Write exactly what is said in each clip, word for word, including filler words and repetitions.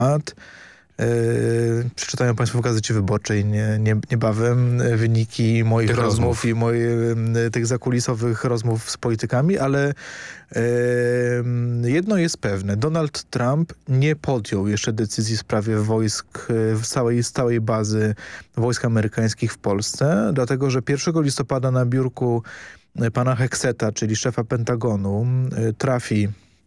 Yy, przeczytają Państwo w Gazecie Wyborczej nie, nie, niebawem wyniki moich tych rozmów, rozmów i moich, tych zakulisowych rozmów z politykami, ale yy, jedno jest pewne. Donald Trump nie podjął jeszcze decyzji w sprawie wojsk, w całej, z całej bazy wojsk amerykańskich w Polsce, dlatego że pierwszego listopada na biurku pana Hexeta, czyli szefa Pentagonu, yy, trafi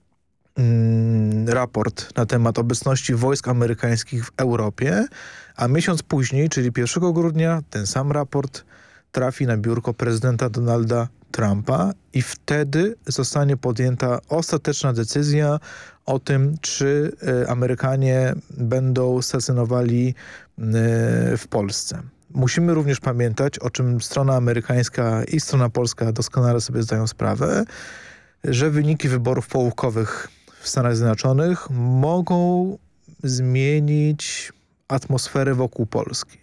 raport na temat obecności wojsk amerykańskich w Europie, a miesiąc później, czyli pierwszego grudnia, ten sam raport trafi na biurko prezydenta Donalda Trumpa i wtedy zostanie podjęta ostateczna decyzja o tym, czy Amerykanie będą stacjonowali w Polsce. Musimy również pamiętać, o czym strona amerykańska i strona polska doskonale sobie zdają sprawę, że wyniki wyborów połówkowych w Stanach Zjednoczonych mogą zmienić atmosferę wokół Polski.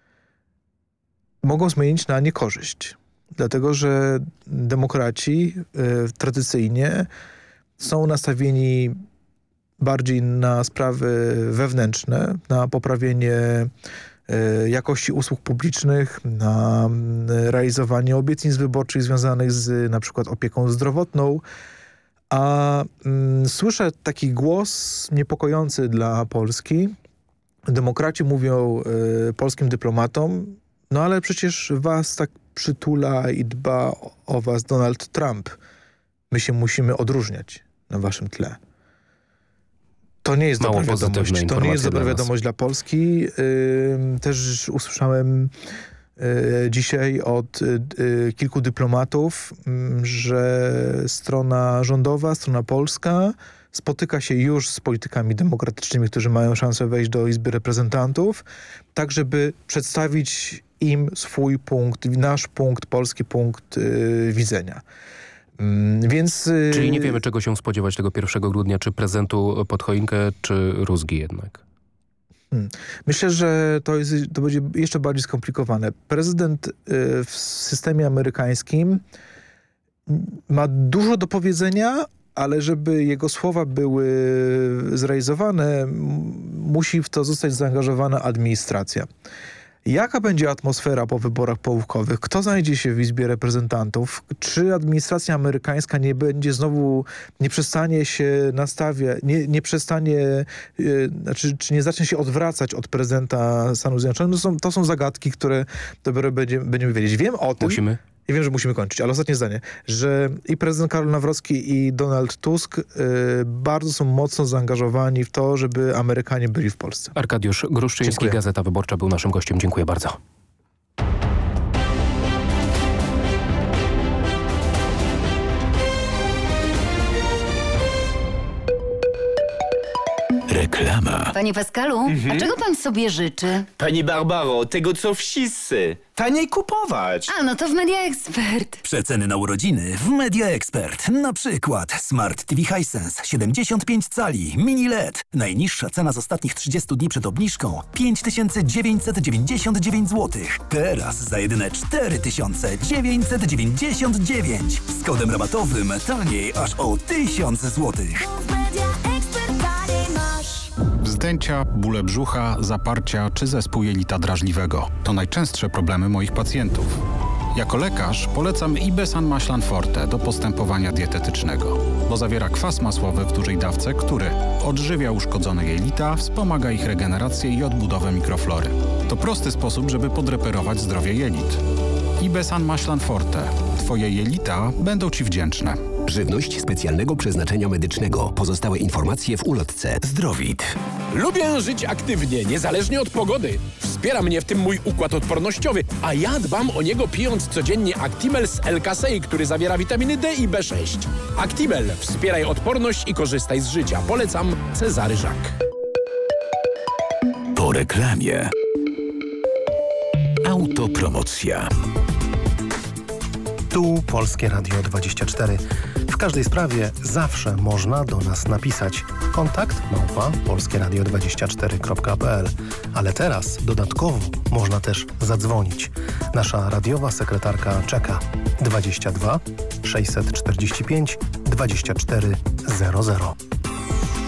Mogą zmienić na niekorzyść. Dlatego, że demokraci y, tradycyjnie są nastawieni bardziej na sprawy wewnętrzne, na poprawienie y, jakości usług publicznych, na y, realizowanie obietnic wyborczych związanych z na przykład opieką zdrowotną. A mm, słyszę taki głos niepokojący dla Polski. Demokraci mówią y, polskim dyplomatom, no ale przecież was tak przytula i dba o, o was Donald Trump. My się musimy odróżniać na waszym tle. To nie jest Mało dobra wiadomość. To nie jest dobra wiadomość dla Polski. Y, też usłyszałem dzisiaj od kilku dyplomatów, że strona rządowa, strona polska spotyka się już z politykami demokratycznymi, którzy mają szansę wejść do Izby Reprezentantów, tak żeby przedstawić im swój punkt, nasz punkt, polski punkt widzenia. Więc... Czyli nie wiemy, czego się spodziewać tego pierwszego grudnia, czy prezentu pod choinkę, czy rózgi jednak. Hmm. Myślę, że to, jest, to będzie jeszcze bardziej skomplikowane. Prezydent y, w systemie amerykańskim ma dużo do powiedzenia, ale żeby jego słowa były zrealizowane, musi w to zostać zaangażowana administracja. Jaka będzie atmosfera po wyborach połówkowych? Kto znajdzie się w Izbie Reprezentantów? Czy administracja amerykańska nie będzie znowu, nie przestanie się nastawiać, nie, nie przestanie, yy, znaczy, czy nie zacznie się odwracać od prezydenta Stanów Zjednoczonych? No są, to są zagadki, które dopiero będziemy, będziemy wiedzieć. Wiem o tym. Musimy. Ja wiem, że musimy kończyć, ale ostatnie zdanie, że i prezydent Karol Nawrocki i Donald Tusk yy, bardzo są mocno zaangażowani w to, żeby Amerykanie byli w Polsce. Arkadiusz Gruszczyński, Dziękuję. Gazeta Wyborcza był naszym gościem. Dziękuję bardzo. Reklama. Panie Pascalu, mhm. a czego pan sobie życzy? Pani Barbaro, tego co wszyscy. Taniej kupować. A, no to w Media Expert. Przeceny na urodziny w Media Expert. Na przykład Smart T V Hisense siedemdziesiąt pięć cali, mini L E D. Najniższa cena z ostatnich trzydziestu dni przed obniżką pięć tysięcy dziewięćset dziewięćdziesiąt dziewięć złotych. Teraz za jedyne cztery tysiące dziewięćset dziewięćdziesiąt dziewięć. Z kodem rabatowym taniej aż o tysiąc złotych. Wzdęcia, bóle brzucha, zaparcia czy zespół jelita drażliwego. To najczęstsze problemy moich pacjentów. Jako lekarz polecam Ibesan Maślan Forte do postępowania dietetycznego, bo zawiera kwas masłowy w dużej dawce, który odżywia uszkodzone jelita, wspomaga ich regenerację i odbudowę mikroflory. To prosty sposób, żeby podreperować zdrowie jelit. Ibesan Maślan Forte. Twoje jelita będą Ci wdzięczne. Żywność specjalnego przeznaczenia medycznego. Pozostałe informacje w ulotce. Zdrowit. Lubię żyć aktywnie, niezależnie od pogody. Wspiera mnie w tym mój układ odpornościowy, a ja dbam o niego pijąc codziennie Actimel z L-Kasei, który zawiera witaminy D i B sześć. Actimel. Wspieraj odporność i korzystaj z życia. Polecam Cezary Żak. Po reklamie. Autopromocja. Tu Polskie Radio dwadzieścia cztery. W każdej sprawie zawsze można do nas napisać. Kontakt małpa polskieradio dwadzieścia cztery kropka p l. Ale teraz dodatkowo można też zadzwonić. Nasza radiowa sekretarka czeka. dwadzieścia dwa sześćset czterdzieści pięć dwadzieścia cztery zero zero.